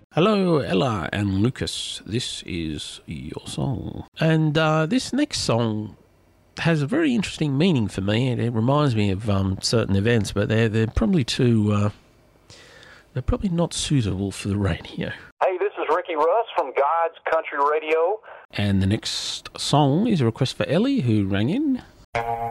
Hello, Ella and Lucas. This is your song. And this next song has a very interesting meaning for me. It reminds me of certain events, but they're probably they're probably not suitable for the radio. Hey, this is Ricky Russ from God's Country Radio. And the next song is a request for Ellie, who rang in.